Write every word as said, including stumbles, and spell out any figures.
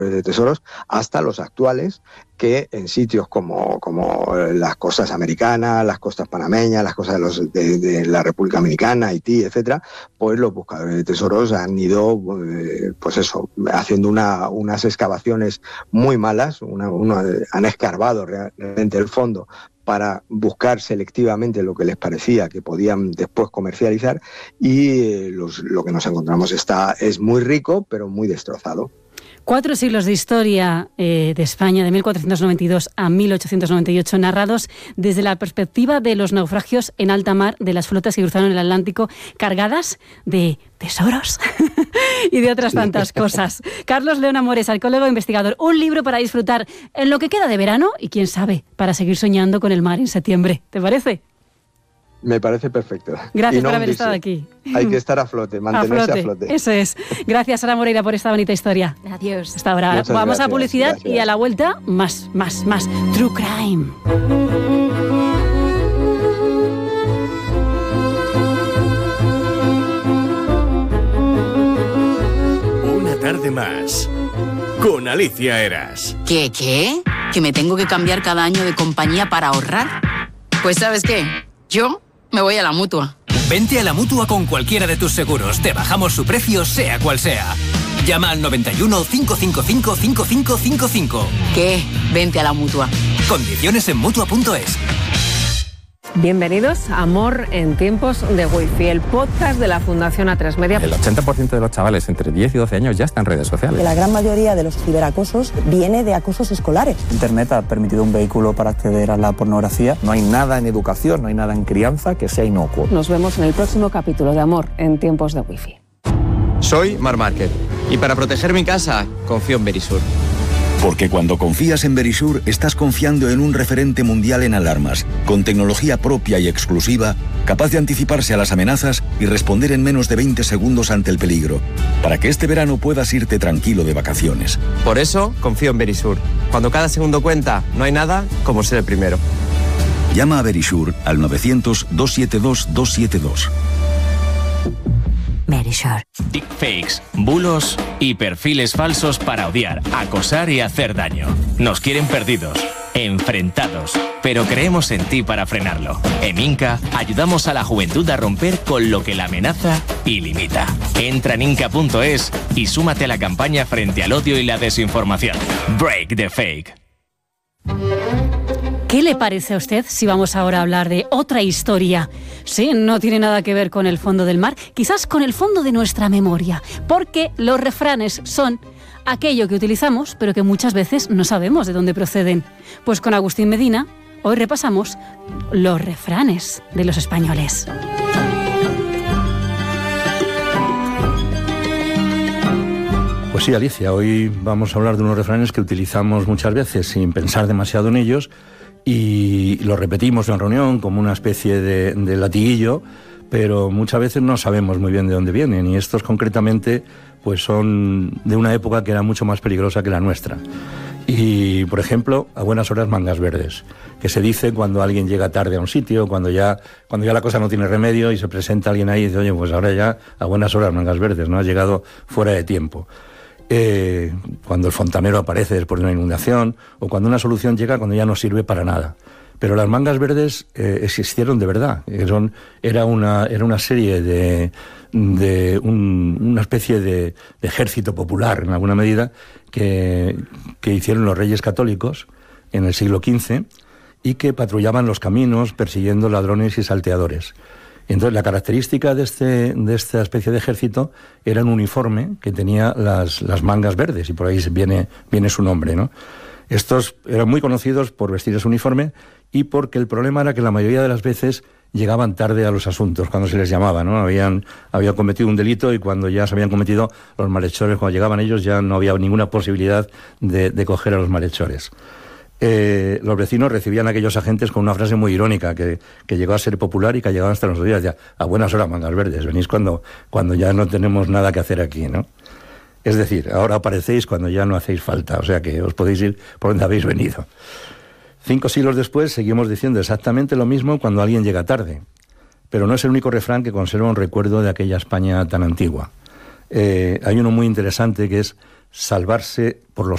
de tesoros, hasta los actuales, que en sitios como, como las costas americanas, las costas panameñas, las costas de, los, de, de la República Dominicana, Haití, etcétera, pues los buscadores de tesoros han ido, eh, pues eso, haciendo una, unas excavaciones muy malas, una, una, han escarbado realmente el fondo para buscar selectivamente lo que les parecía que podían después comercializar, y eh, los, lo que nos encontramos está, es muy rico, pero muy destrozado. Cuatro siglos de historia eh, de España, de mil cuatrocientos noventa y dos a mil ochocientos noventa y ocho, narrados desde la perspectiva de los naufragios en alta mar de las flotas que cruzaron el Atlántico, cargadas de tesoros y de otras tantas cosas. Carlos León Amores, arqueólogo e investigador. Un libro para disfrutar en lo que queda de verano y, quién sabe, para seguir soñando con el mar en septiembre. ¿Te parece? Me parece perfecto. Gracias por haber estado aquí. Hay que estar a flote, mantenerse a flote. a flote. Eso es. Gracias, Sara Moreira, por esta bonita historia. Adiós. Hasta ahora. Muchas Vamos gracias, a publicidad gracias. Y a la vuelta, más, más, más. True Crime. Una tarde más. Con Alicia Eras. ¿Qué, qué? ¿Que me tengo que cambiar cada año de compañía para ahorrar? Pues ¿sabes qué? Yo me voy a la Mutua. Vente a la Mutua con cualquiera de tus seguros. Te bajamos su precio, sea cual sea. Llama al noventa y uno, cinco cinco cinco, cinco cinco cinco cinco. ¿Qué? Vente a la Mutua. Condiciones en Mutua punto es. Bienvenidos a Amor en tiempos de Wi-Fi, el podcast de la Fundación A tres Media. El ochenta por ciento de los chavales entre diez y doce años ya están en redes sociales. La gran mayoría de los ciberacosos viene de acosos escolares. Internet ha permitido un vehículo para acceder a la pornografía. No hay nada en educación, no hay nada en crianza que sea inocuo. Nos vemos en el próximo capítulo de Amor en tiempos de Wi-Fi. Soy Mar Márquez y para proteger mi casa confío en Verisur. Porque cuando confías en Verisur, estás confiando en un referente mundial en alarmas, con tecnología propia y exclusiva, capaz de anticiparse a las amenazas y responder en menos de veinte segundos ante el peligro, para que este verano puedas irte tranquilo de vacaciones. Por eso confío en Verisur. Cuando cada segundo cuenta, no hay nada como ser el primero. Llama a Verisur al novecientos, doscientos setenta y dos, doscientos setenta y dos. Verisur. Deepfakes, bulos y perfiles falsos para odiar, acosar y hacer daño. Nos quieren perdidos, enfrentados, pero creemos en ti para frenarlo. En Inca ayudamos a la juventud a romper con lo que la amenaza y limita. Entra en inca punto es y súmate a la campaña frente al odio y la desinformación. Break the fake. ¿Qué le parece a usted si vamos ahora a hablar de otra historia? Sí, no tiene nada que ver con el fondo del mar, quizás con el fondo de nuestra memoria, porque los refranes son aquello que utilizamos, pero que muchas veces no sabemos de dónde proceden. Pues con Agustín Medina, hoy repasamos los refranes de los españoles. Pues sí, Alicia, hoy vamos a hablar de unos refranes que utilizamos muchas veces sin pensar demasiado en ellos, y lo repetimos en reunión como una especie de, de latiguillo, pero muchas veces no sabemos muy bien de dónde vienen, y estos concretamente pues son de una época que era mucho más peligrosa que la nuestra. Y, por ejemplo, a buenas horas mangas verdes, que se dice cuando alguien llega tarde a un sitio, cuando ya, cuando ya la cosa no tiene remedio y se presenta alguien ahí y dice, oye, pues ahora ya a buenas horas mangas verdes, ¿no? Ha llegado fuera de tiempo. Eh, cuando el fontanero aparece después de una inundación, o cuando una solución llega cuando ya no sirve para nada. Pero las mangas verdes eh, existieron de verdad. Son, era, una, era una serie de, de un, una especie de, de ejército popular, en alguna medida, que, que hicieron los reyes católicos en el siglo quince y que patrullaban los caminos persiguiendo ladrones y salteadores. Entonces, la característica de, este, de esta especie de ejército era un uniforme que tenía las, las mangas verdes, y por ahí viene, viene su nombre, ¿no? Estos eran muy conocidos por vestir ese uniforme y porque el problema era que la mayoría de las veces llegaban tarde a los asuntos, cuando se les llamaba, ¿no? Habían, habían cometido un delito y cuando ya se habían cometido los malhechores, cuando llegaban ellos ya no había ninguna posibilidad de, de coger a los malhechores. Eh, los vecinos recibían a aquellos agentes con una frase muy irónica que, que llegó a ser popular y que ha llegado hasta nuestros días, ya, a buenas horas mangas verdes, venís cuando, cuando ya no tenemos nada que hacer aquí, ¿no? Es decir, ahora aparecéis cuando ya no hacéis falta, o sea que os podéis ir por donde habéis venido. Cinco siglos después seguimos diciendo exactamente lo mismo cuando alguien llega tarde, pero no es el único refrán que conserva un recuerdo de aquella España tan antigua. Eh, hay uno muy interesante que es salvarse por los